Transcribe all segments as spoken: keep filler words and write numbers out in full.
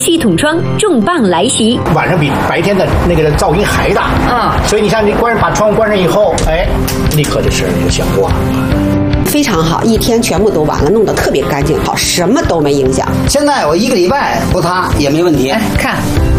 系统窗重磅来袭， 晚上比白天的那个噪音还大啊！所以你像你关把窗户关上以后，哎，立刻这事就想过了。 非常好，一天全部都完了，弄得特别干净，好，什么都没影响。 现在我一个礼拜不擦也没问题。 哎，看。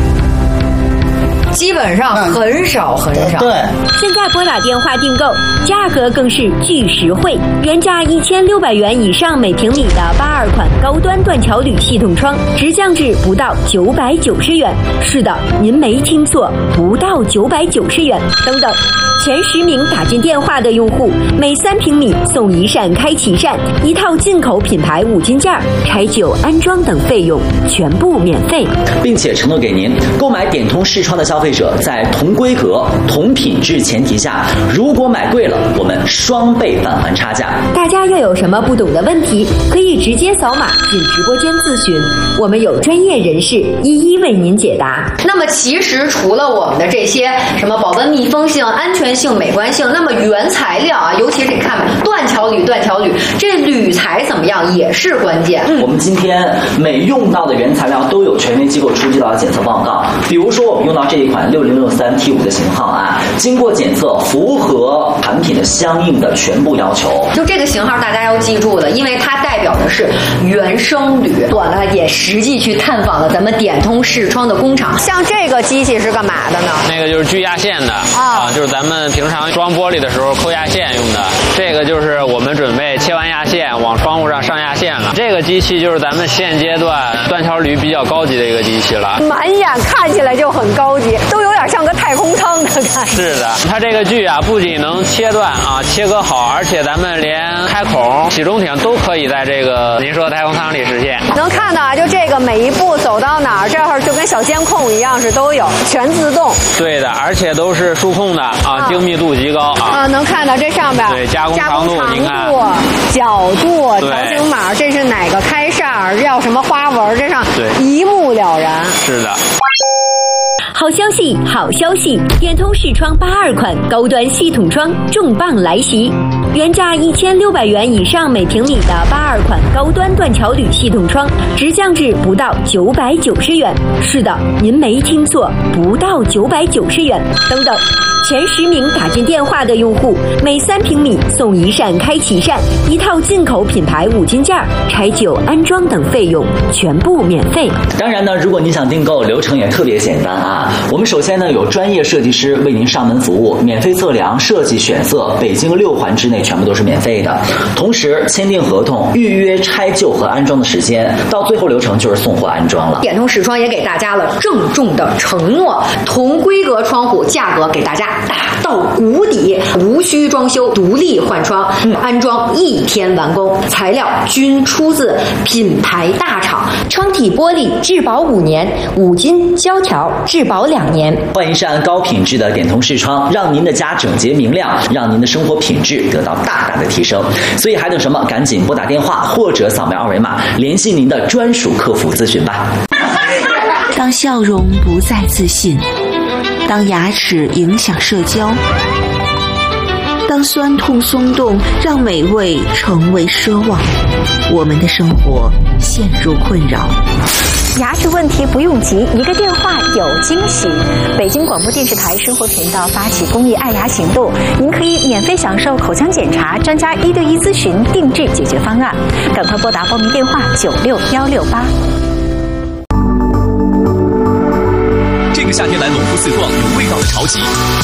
基本上很少很少。 对， 现在拨打电话订购，价格更是巨实惠，原价一千六百元以上每平米的八二款高端断桥铝系统窗，直降至不到九百九十元。是的，您没听错，不到九百九十元。等等，前十名打进电话的用户，每三平米送一扇开启扇，一套进口品牌五金件，拆旧安装等费用全部免费， 并且承诺给您购买点通视窗的消费者，在同规格、同品质前提下，如果买贵了，我们双倍返还差价。 大家要有什么不懂的问题，可以直接扫码进直播间咨询，我们有专业人士一一为您解答。 那么其实除了我们的这些什么保温密封性、安全性、美观性，那么原材料啊，尤其是你看吧，断桥铝、断桥铝，这铝材怎么样也是关键。 嗯、我们今天每用到的原材料都有权威机构出具到的检测报告，比如说我们用到这一款六零六三 T 五的型号啊，经过检测符合产品的相应的全部要求。 就这个型号大家要记住了，因为它代表的是原生铝。我呢也实际去探访了咱们点通视窗的工厂。像这个机器是干嘛的呢？ 那个就是锯压线的啊，就是咱们平常装玻璃的时候抠压线用的。这个就是我们准备切完压线往窗户上上压线了。这个机器就是咱们现阶段断桥铝比较高级的一个机器了。 满眼看起来就很高级，都有点像个太空舱的感觉。 是的，它这个锯啊，不仅能切断啊，切割好，而且咱们连开孔、洗中挺都可以在这个您说的太空舱里实现。 能看到啊，就这个每一步走到哪儿，这会儿就跟小监控一样，是都有全自动。 对的，而且都是数控的啊，啊精密度极高啊。 啊，能看到这上边对加工长度，您看角度、条形码，这是哪个开扇，要什么花纹，这上对一目了然。 是的。 好消息，好消息！点通视窗八二款高端系统窗重磅来袭，原价一千六百元以上每平米的八二款高端断桥铝系统窗，直降至不到九百九十元。是的，您没听错，不到九百九十元。等等，前十名打进电话的用户，每三平米送一扇开启扇，一套进口品牌五金件，拆旧安装等费用全部免费。 当然呢，如果您想订购，流程也特别简单啊。我们首先呢有专业设计师为您上门服务，免费测量、设计、选色，北京六环之内全部都是免费的。同时签订合同、预约拆旧和安装的时间，到最后流程就是送货安装了。 点通视窗也给大家了郑重的承诺，同规格窗户价格给大家打到谷底，无需装修，独立换窗，嗯、安装一天完工，材料均出自品牌大厂， 窗体玻璃质保五年，五金胶条质保两年。 换一扇高品质的点通视窗，让您的家整洁明亮，让您的生活品质得到大大的提升。所以还等什么？赶紧拨打电话或者扫描二维码，联系您的专属客服咨询吧。 当笑容不再自信，当牙齿影响社交，当酸痛松动让美味成为奢望，我们的生活陷入困扰。 牙齿问题不用急，一个电话有惊喜。北京广播电视台生活频道发起公益爱牙行动，您可以免费享受口腔检查、专家一对一咨询、定制解决方案。赶快拨打报名电话九六幺六八。 这个夏天来隆福四逛有味道的潮起。